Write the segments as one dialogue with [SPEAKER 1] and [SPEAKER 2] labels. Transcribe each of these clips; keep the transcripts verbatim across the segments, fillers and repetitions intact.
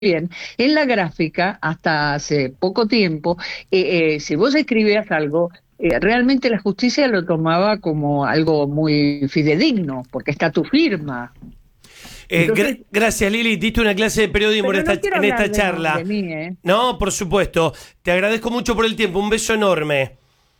[SPEAKER 1] bien. En la gráfica, hasta hace poco tiempo, eh, eh, si vos escribías algo, eh, realmente la justicia lo tomaba como algo muy fidedigno, porque está tu firma.
[SPEAKER 2] Eh, gra
[SPEAKER 1] Entonces,
[SPEAKER 2] gracias, Lili. Diste una clase de periodismo en
[SPEAKER 1] pero
[SPEAKER 2] esta,
[SPEAKER 1] no quiero
[SPEAKER 2] en
[SPEAKER 1] hablar
[SPEAKER 2] esta
[SPEAKER 1] de, no,
[SPEAKER 2] charla.
[SPEAKER 1] de mí, ¿eh?
[SPEAKER 2] No, por supuesto. Te agradezco mucho por el tiempo. Un beso enorme.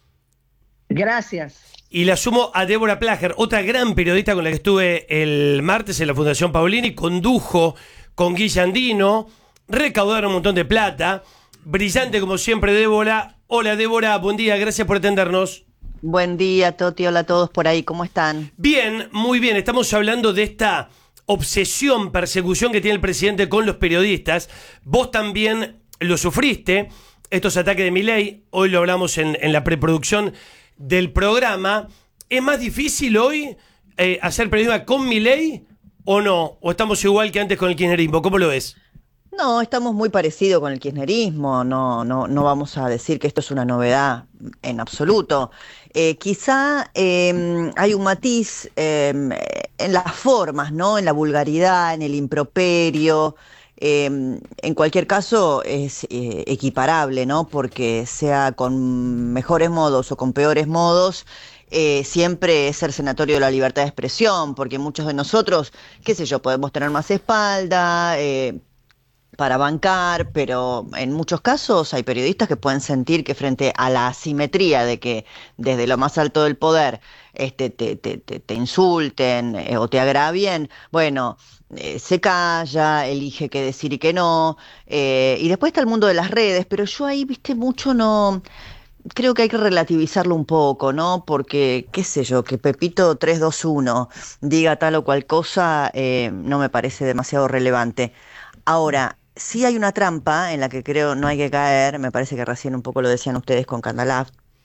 [SPEAKER 1] Gracias.
[SPEAKER 2] Y la sumo a Débora Plager, otra gran periodista con la que estuve el martes en la Fundación Paolini. Condujo con Guille Andino. Recaudaron un montón de plata. Brillante como siempre, Débora. Hola, Débora. Buen día. Gracias por atendernos.
[SPEAKER 3] Buen día, Toti. Hola a todos por ahí. ¿Cómo están?
[SPEAKER 2] Bien, muy bien. Estamos hablando de esta obsesión, persecución que tiene el presidente con los periodistas. Vos también lo sufriste, estos ataques de Milei. Hoy lo hablamos en, en la preproducción del programa. ¿Es más difícil hoy eh, hacer periodismo con Milei o no? ¿O estamos igual que antes con el kirchnerismo? ¿Cómo lo ves?
[SPEAKER 3] No, estamos muy parecidos con el kirchnerismo. No, no, no vamos a decir que esto es una novedad en absoluto. Eh, quizá eh, hay un matiz eh, en las formas, ¿no? En la vulgaridad, en el improperio. Eh, en cualquier caso es eh, equiparable, ¿no? Porque sea con mejores modos o con peores modos, eh, siempre es cercenatorio de la libertad de expresión, porque muchos de nosotros, qué sé yo, podemos tener más espalda, eh, para bancar, pero en muchos casos hay periodistas que pueden sentir que frente a la asimetría de que desde lo más alto del poder este, te, te, te, te insulten eh, o te agravien, bueno, eh, se calla, elige qué decir y qué no, eh, y después está el mundo de las redes, pero yo ahí, viste, mucho no... Creo que hay que relativizarlo un poco, ¿no? Porque, qué sé yo, que Pepito tres dos uno diga tal o cual cosa, eh, no me parece demasiado relevante. Ahora, sí hay una trampa en la que creo no hay que caer, me parece que recién un poco lo decían ustedes con Candalaf,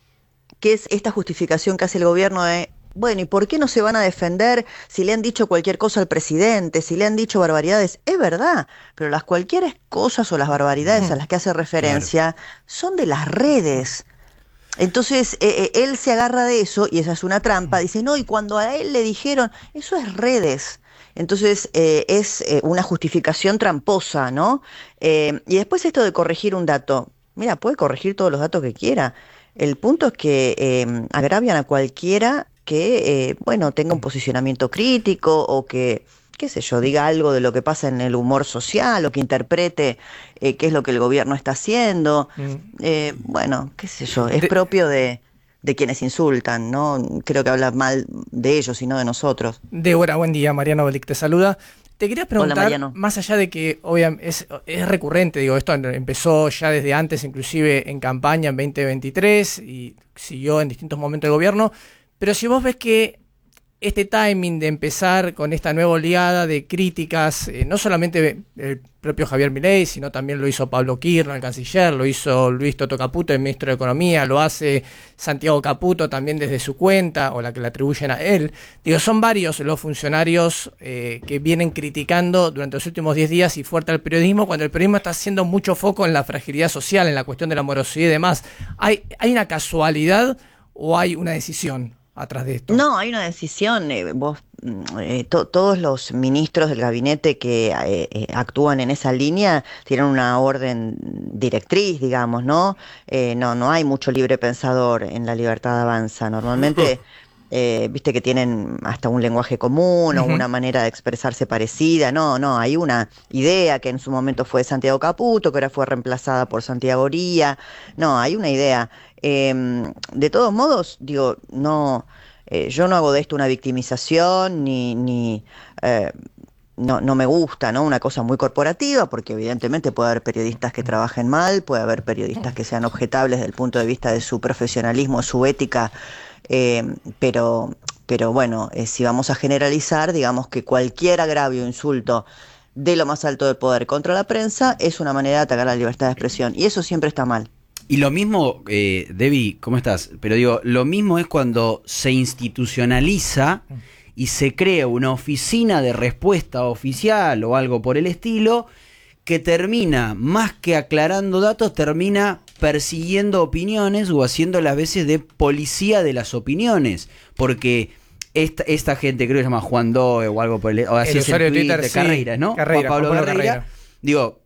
[SPEAKER 3] que es esta justificación que hace el gobierno de, bueno, ¿y por qué no se van a defender si le han dicho cualquier cosa al presidente, si le han dicho barbaridades? Es verdad, pero las cualquier cosas o las barbaridades a las que hace referencia claro. son de las redes. Entonces, eh, eh, él se agarra de eso, y esa es una trampa, dice, no, y cuando a él le dijeron, eso es redes. Entonces, eh, es eh, una justificación tramposa, ¿no? Eh, y después esto de corregir un dato. Mira, puede corregir todos los datos que quiera. El punto es que eh, agravian a cualquiera que, eh, bueno, tenga un posicionamiento crítico o que, qué sé yo, diga algo de lo que pasa en el humor social o que interprete eh, qué es lo que el gobierno está haciendo. Mm. Eh, bueno, qué sé yo, es de... propio de... de quienes insultan, ¿no? Creo que habla mal de ellos y no de nosotros.
[SPEAKER 4] Débora, buen día, Mariano Belic te saluda. Te quería preguntar, Hola, más allá de que obviamente es, es recurrente, digo, esto empezó ya desde antes, inclusive en campaña en veinte veintitrés y siguió en distintos momentos de gobierno, pero si vos ves que este timing de empezar con esta nueva oleada de críticas, eh, no solamente el propio Javier Milei, sino también lo hizo Pablo Kirchner, el canciller, lo hizo Luis Toto Caputo, el ministro de Economía, lo hace Santiago Caputo también desde su cuenta, o la que le atribuyen a él. Digo, son varios los funcionarios eh, que vienen criticando durante los últimos diez días y fuerte al periodismo, cuando el periodismo está haciendo mucho foco en la fragilidad social, en la cuestión de la morosidad y demás. ¿Hay, hay una casualidad o hay una decisión atrás de esto?
[SPEAKER 3] No, hay una decisión. Eh, vos, eh, to, todos los ministros del gabinete que eh, eh, actúan en esa línea tienen una orden directriz, digamos, ¿no? Eh, no, no hay mucho libre pensador en la Libertad Avanza. Normalmente, eh, viste que tienen hasta un lenguaje común uh-huh. o una manera de expresarse parecida. No, no, hay una idea que en su momento fue Santiago Caputo, que ahora fue reemplazada por Santiago Oría. No, hay una idea. Eh, de todos modos, digo, no, eh, yo no hago de esto una victimización, ni, ni eh, no, no me gusta, ¿no? Una cosa muy corporativa, porque evidentemente puede haber periodistas que trabajen mal, puede haber periodistas que sean objetables desde el punto de vista de su profesionalismo, su ética, eh, pero, pero bueno, eh, si vamos a generalizar, digamos que cualquier agravio o insulto de lo más alto del poder contra la prensa es una manera de atacar la libertad de expresión, y eso siempre está mal.
[SPEAKER 5] Y lo mismo, eh, Debbie, ¿cómo estás? Pero digo, lo mismo es cuando se institucionaliza y se crea una oficina de respuesta oficial o algo por el estilo, que termina, más que aclarando datos, termina persiguiendo opiniones o haciendo las veces de policía de las opiniones. Porque esta, esta gente, creo que se llama Juan Doe o algo por el, o así
[SPEAKER 4] el
[SPEAKER 5] es el
[SPEAKER 4] usuario de
[SPEAKER 5] Twitter,
[SPEAKER 4] Twitter,
[SPEAKER 5] de
[SPEAKER 4] sí,
[SPEAKER 5] Carreira, ¿no?
[SPEAKER 4] Carreira,
[SPEAKER 5] Juan Pablo
[SPEAKER 4] Juan Pablo
[SPEAKER 5] Carreira.
[SPEAKER 4] Carreira.
[SPEAKER 5] Digo,